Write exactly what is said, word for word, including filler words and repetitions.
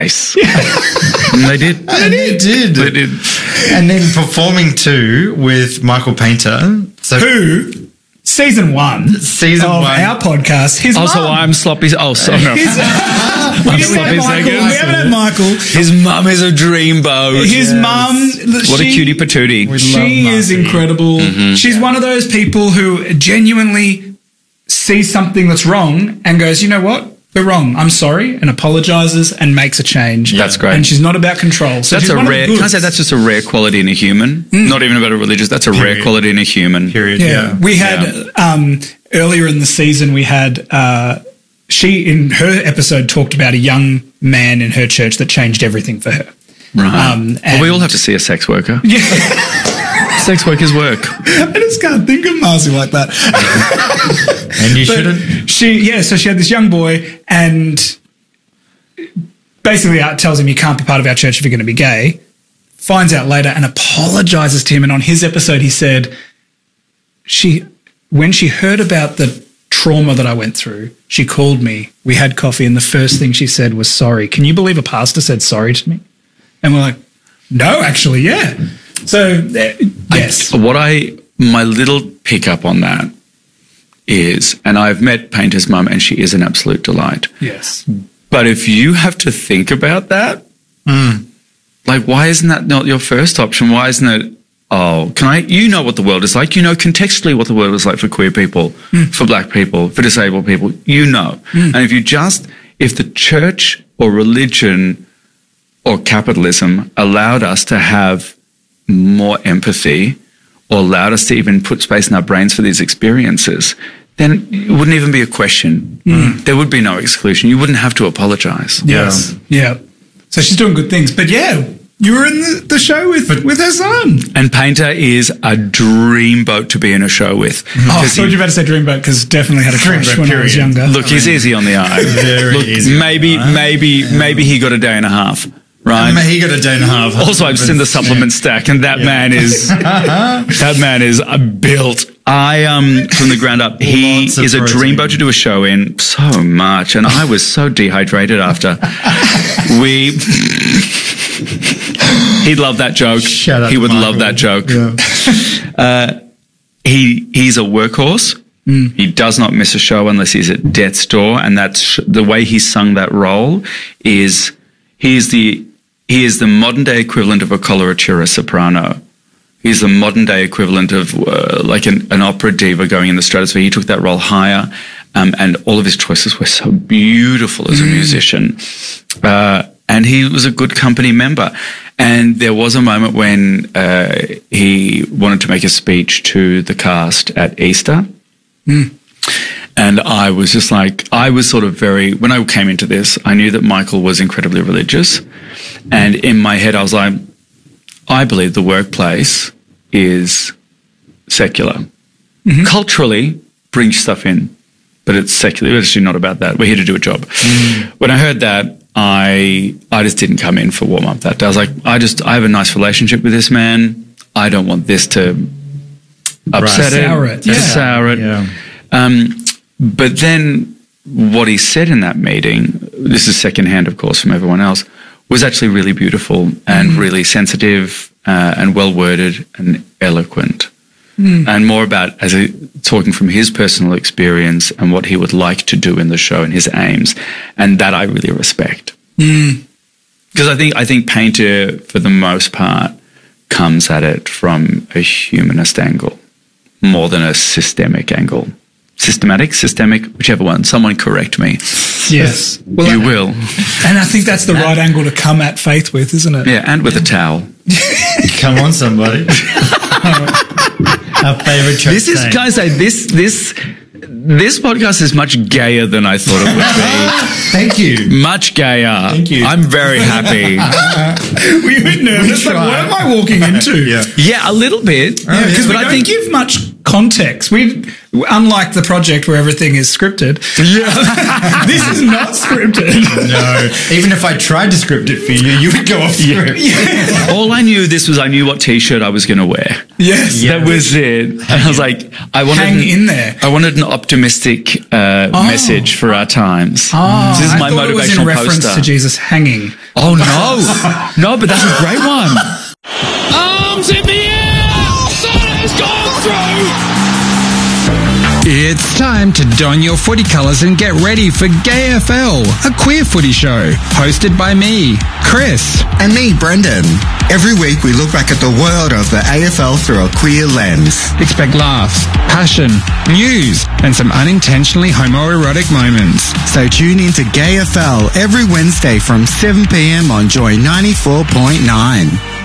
face. And they did. And they did. They did. And then performing too with Michael Painter. So Who, season one Season of one. our podcast, his Also, mum. I'm sloppy. Oh, sorry. No. His, we, haven't sloppy had Michael, seconds. we haven't had Michael. His mum is a dreamboat. His Yes. mum, What she, a cutie patootie. We She love is Marcy. incredible. She's one of those people who genuinely sees something that's wrong and goes, you know what? We're wrong. I'm sorry, and apologizes and makes a change. That's great. And she's not about control. So That's she's a one of the rare. goods. Can I say that's just a rare quality in a human? Not even about a religious. That's a rare Period. quality in a human. period. Yeah, Yeah. we had um, earlier in the season. We had uh, she in her episode talked about a young man in her church that changed everything for her. Right. Um, well, we and- all have to see a sex worker. Yeah, Sex workers work. I just can't think of Marcy like that. And you But shouldn't. She yeah, so she had this young boy and basically out tells him you can't be part of our church if you're going to be gay. Finds out later and apologizes to him. And on his episode, he said, "She when she heard about the trauma that I went through, she called me. We had coffee, and the first thing she said was sorry. Can you believe a pastor said sorry to me?" And we're like, "No, actually, yeah." So uh, yes, What I my little pickup on that is, and I've met Painter's mum, and she is an absolute delight. yes, But if you have to think about that, like, why isn't that not your first option? Why isn't it, oh, can I, you know what the world is like. You know contextually what the world is like for queer people, for black people, for disabled people. You know. And if you just, if the church or religion or capitalism allowed us to have more empathy or allowed us to even put space in our brains for these experiences, then it wouldn't even be a question. There would be no exclusion. You wouldn't have to apologize. yes, yeah. So she's doing good things. But yeah, you were in the, the show with with her son. And Painter is a dreamboat to be in a show with. Oh, I 'Cause thought he- you were about to say Dreamboat because definitely had a crush Dreamboat, when I was period. younger. Look, he's easy on the eye. Very Look, easy on maybe, the eye. maybe, maybe he got a day and a half, right? He got a day and a half. Also, I've seen the supplement stack, and that man is that man is uh, built. I um from the ground up. He Lots of is a protein. dreamboat to do a show in so much, and I was so dehydrated after. We. He'd love that joke. Shout out he to would Michael. love that joke. Yeah. Uh, he he's a workhorse. He does not miss a show unless he's at death's door, and that's the way he sung that role. Is he is the he is the modern day equivalent of a coloratura soprano. He's the modern day equivalent of uh, like an, an opera diva going in the stratosphere. He took that role higher, um, and all of his choices were so beautiful as a musician. Uh, and he was a good company member. And there was a moment when uh, he wanted to make a speech to the cast at Easter. And I was just like, I was sort of very, when I came into this, I knew that Michael was incredibly religious. And in my head, I was like, I believe the workplace is secular. Culturally, bring stuff in, but it's secular. It's actually not about that. We're here to do a job. When I heard that, I I just didn't come in for warm up that day. I was like, I just I have a nice relationship with this man. I don't want this to upset it, Sour it, to yeah. sour it. Yeah. Um, but then what he said in that meeting, this is secondhand, of course, from everyone else, was actually really beautiful and really sensitive uh, and well worded and eloquent. And more about as a, talking from his personal experience and what he would like to do in the show and his aims, and that I really respect. Because I think I think Painter, for the most part, comes at it from a humanist angle more than a systemic angle. Systematic, systemic, whichever one. Someone correct me. Yes. Well, You will. and I think that's the right angle to come at faith with, isn't it? Yeah, and with a towel. Come on, somebody. Our favourite church This is, saying. can I say, this, this, this podcast is much gayer than I thought it would Thank you. be. Much gayer. Thank you. I'm very happy. Were you a bit nervous? Like, what am I walking into? Yeah. Yeah, a little bit. Because but we I don't think give much context. We, unlike the project where everything is scripted, Yeah. this is not scripted. No. Even if I tried to script it for you, you would go off script. All I knew this was I knew what T-shirt I was going to wear. Yes. That was it. And I was like, I wanted Hang an, in there. I wanted an optimistic uh, Oh. message for our times. Oh, this is my I thought it was in motivational reference poster. to Jesus hanging. Oh no, no, but that's a great one. Arms in the air! Santa's gone through! It's time to don your footy colours and get ready for Gay F L, a queer footy show, hosted by me, Chris. And me, Brendan. Every week we look back at the world of the A F L through a queer lens. Expect laughs, passion, news, and some unintentionally homoerotic moments. So tune in to Gay F L every Wednesday from seven p.m. on Joy ninety-four point nine.